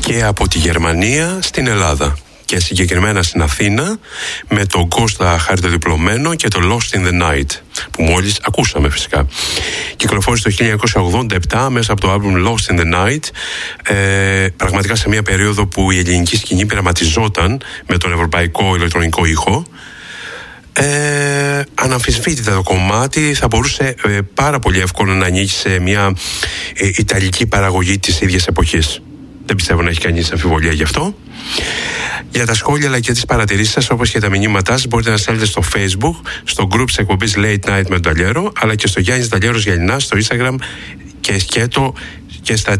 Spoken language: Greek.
και από τη Γερμανία στην Ελλάδα και συγκεκριμένα στην Αθήνα με το Κώστα χαρτοδιπλωμένο και το Lost in the Night που μόλις ακούσαμε φυσικά. Κυκλοφόρησε το 1987 μέσα από το album Lost in the Night, πραγματικά σε μια περίοδο που η ελληνική σκηνή πειραματιζόταν με τον ευρωπαϊκό ηλεκτρονικό ήχο. Αναμφισβήτητα το κομμάτι θα μπορούσε πάρα πολύ εύκολα να ανοίξει σε μια ιταλική παραγωγή της ίδιας εποχής. Δεν πιστεύω να έχει κανείς αμφιβολία γι' αυτό. Για τα σχόλια αλλά και τις παρατηρήσεις σας, όπως και τα μηνύματά σας, μπορείτε να στέλνετε στο Facebook, στο group της εκπομπής Late Night με τον Ταλιέρο, αλλά και στο Γιάννης Ταλιέρος Γιαννινάς στο Instagram και σκέτο και στα